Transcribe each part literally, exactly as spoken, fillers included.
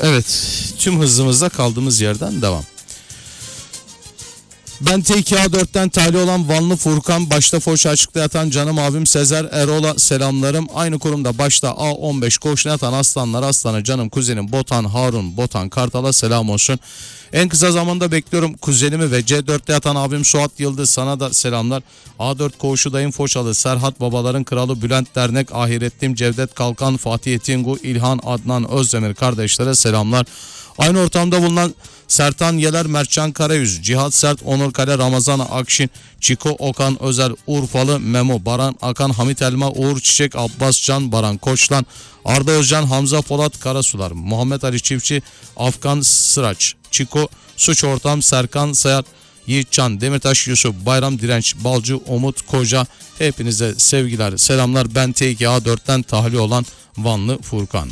Evet, tüm hızımızda kaldığımız yerden devam. Ben T iki A dörtten tali olan Vanlı Furkan, başta Foç açıkta yatan canım abim Sezer Erol'a selamlarım. Aynı kurumda başta A on beş koğuşuna yatan aslanlar aslanı canım kuzenim Botan Harun Botan Kartal'a selam olsun. En kısa zamanda bekliyorum kuzenimi ve C dörtte yatan abim Suat Yıldız, sana da selamlar. A dört koğuşu dayım Foçalı Serhat babaların kralı Bülent Dernek Ahirettin Cevdet Kalkan Fatih Etingu İlhan Adnan Özdemir kardeşlere selamlar. Aynı ortamda bulunan Sertan Yeler, Mertcan Karayüz, Cihat Sert, Onur Kale, Ramazan Akşin, Çiko Okan Özer, Urfalı Memo, Baran Akan, Hamit Elma, Uğur Çiçek, Abbas Can, Baran Koçlan, Arda Özcan, Hamza Polat Karasular, Muhammed Ali Çiftçi, Afgan Sıraç, Çiko, Suç Ortam, Serkan Sayar, Yiğitcan, Demirtaş Yusuf, Bayram Direnç, Balcı, Umut Koca, hepinize sevgiler, selamlar. Ben T iki A dörtten tahliye olan Vanlı Furkan.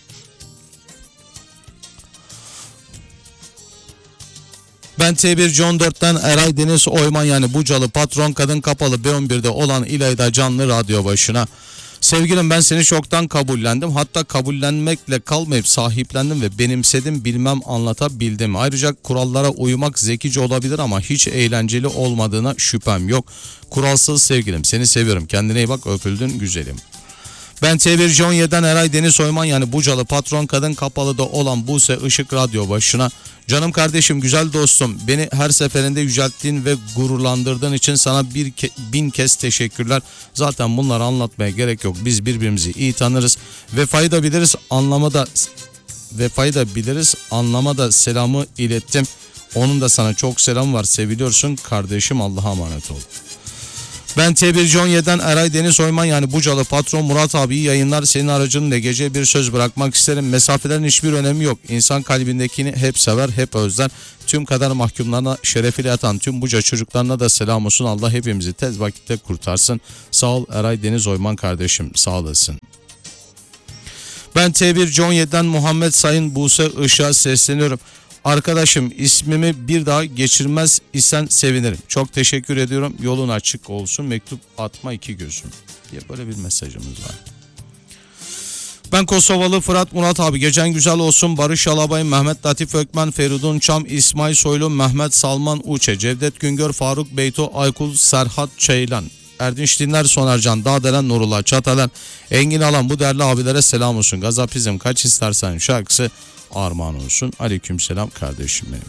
Ben T bir John dörtten Eray Deniz Oyman, yani Bucalı patron kadın kapalı B on birde olan İlayda Canlı radyo başına. Sevgilim, ben seni çoktan kabullendim. Hatta kabullenmekle kalmayıp sahiplendim ve benimsedim, bilmem anlatabildim. Ayrıca kurallara uymak zekice olabilir ama hiç eğlenceli olmadığına şüphem yok. Kuralsız sevgilim, seni seviyorum. Kendine iyi bak, öpüldün güzelim. Ben T bir John yediden Eray Deniz Oyman, yani Bucalı patron kadın kapalıda olan Buse Işık radyo başına. Canım kardeşim, güzel dostum, beni her seferinde yücelttiğin ve gururlandırdığın için sana bir ke- bin kez teşekkürler. Zaten bunları anlatmaya gerek yok. Biz birbirimizi iyi tanırız. Vefayı da biliriz, anlama da vefayı da biliriz, anlama da selamı ilettim. Onun da sana çok selam var. Seviliyorsun kardeşim, Allah'a emanet ol. Ben T bir John yediden Eray Deniz Oyman, yani Bucalı patron Murat abi, yayınlar. Senin aracınla gece bir söz bırakmak isterim. Mesafelerin hiçbir önemi yok. İnsan kalbindekini hep sever, hep özler. Tüm kader mahkumlarına şerefiyle yatan tüm Buca çocuklarına da selam olsun. Allah hepimizi tez vakitte kurtarsın. Sağ ol Eray Deniz Oyman kardeşim, sağ olasın. Ben T bir John yediden Muhammed Sayın Buse Işık'a sesleniyorum. Arkadaşım, ismimi bir daha geçirmez isen sevinirim. Çok teşekkür ediyorum. Yolun açık olsun. Mektup atma iki gözüm diye böyle bir mesajımız var. Ben Kosovalı Fırat Murat abi, gecen güzel olsun. Barış Alabay, Mehmet Latif Ökmen, Feridun Çam, İsmail Soylu, Mehmet Salman Uçe, Cevdet Güngör, Faruk Beyto, Aykul, Serhat Çeylan, Erdinç Dinler, Sonercan, Dağdelen, Nurullah Çatalan, Engin Alan, bu değerli abilere selam olsun. Gazapizm kaç istersen şarkısı armağan olsun. Aleykümselam kardeşim benim.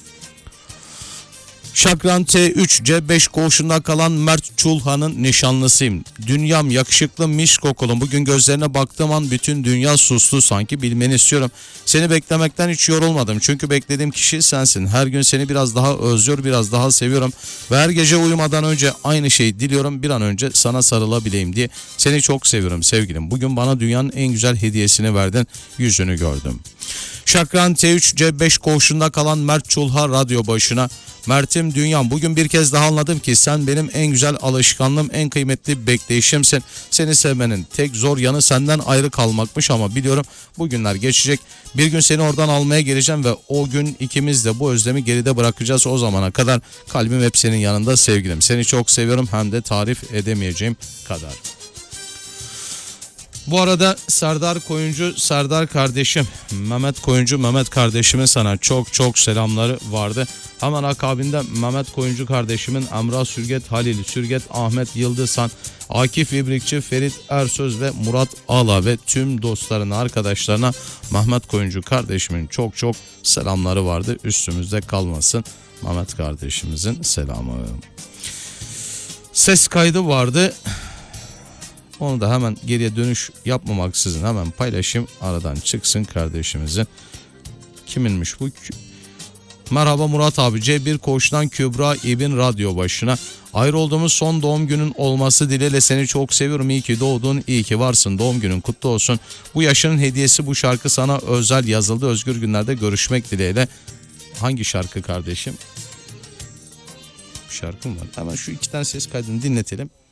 Şakran T üç C beş koğuşunda kalan Mert Çulhan'ın nişanlısıyım. Dünyam yakışıklı mis kokulum. Bugün gözlerine baktığım an bütün dünya sustu sanki, bilmeni istiyorum. Seni beklemekten hiç yorulmadım. Çünkü beklediğim kişi sensin. Her gün seni biraz daha özlüyor, biraz daha seviyorum. Ve her gece uyumadan önce aynı şeyi diliyorum. Bir an önce sana sarılabileyim diye. Seni çok seviyorum sevgilim. Bugün bana dünyanın en güzel hediyesini verdin. Yüzünü gördüm. Şakran T üç C beş koğuşunda kalan Mert Çulha radyo başına. Mert'im dünyam, bugün bir kez daha anladım ki sen benim en güzel alışkanlığım, en kıymetli bekleyişimsin. Seni sevmenin tek zor yanı senden ayrı kalmakmış ama biliyorum bu günler geçecek. Bir gün seni oradan almaya geleceğim ve o gün ikimiz de bu özlemi geride bırakacağız. O zamana kadar kalbim hep senin yanında sevgilim. Seni çok seviyorum, hem de tarif edemeyeceğim kadar. Bu arada Serdar Koyuncu, Serdar kardeşim, Mehmet Koyuncu, Mehmet kardeşimin sana çok çok selamları vardı. Hemen akabinde Mehmet Koyuncu kardeşimin Emrah Sürget, Halil Sürget, Ahmet Yıldızhan, Akif İbrikçi, Ferit Ersöz ve Murat Ağla ve tüm dostlarına, arkadaşlarına Mehmet Koyuncu kardeşimin çok çok selamları vardı. Üstümüzde kalmasın Mehmet kardeşimizin selamı. Ses kaydı vardı. Onu da hemen geriye dönüş yapmamaksızın hemen paylaşayım, aradan çıksın kardeşimizin. Kiminmiş bu? Merhaba Murat abi, C bir koğuştan Kübra İbn radyo başına. Ayrı olduğumuz son doğum günün olması dileğiyle seni çok seviyorum. İyi ki doğdun, iyi ki varsın. Doğum günün kutlu olsun. Bu yaşının hediyesi, bu şarkı sana özel yazıldı. Özgür günlerde görüşmek dileğiyle. Hangi şarkı kardeşim? Bir şarkım var. Hemen şu iki tane ses kaydını dinletelim.